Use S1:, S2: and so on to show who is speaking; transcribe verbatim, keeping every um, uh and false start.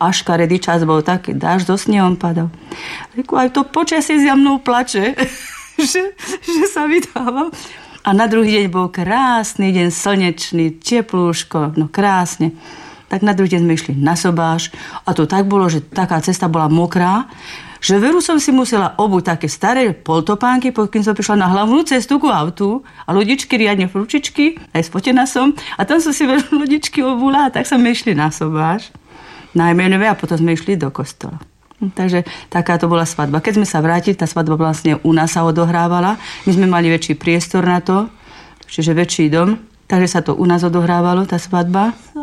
S1: A škaredý čas bol taký, dážď so snehom padal. Aj to počasie za mnou plače, že, že sa vydávam. A na druhý deň bol krásny deň, slnečný, teplúško, no krásne. Tak na druhý deň sme išli na sobáš a to tak bolo, že taká cesta bola mokrá, že veru som si musela obuť také staré poltopánky, pokým som prišla na hlavnú cestu ku autu a ľudičky riadne v ručičky, aj spotená som. A tam som si veru ľudičky obula a tak sme išli na sobáš. Najmenové a potom sme išli do kostola. Takže takáto bola svadba. Keď sme sa vrátili, tá svadba vlastne u nás sa odohrávala. My sme mali väčší priestor na to, čiže väčší dom, takže sa to u nás odohrávalo, tá svadba.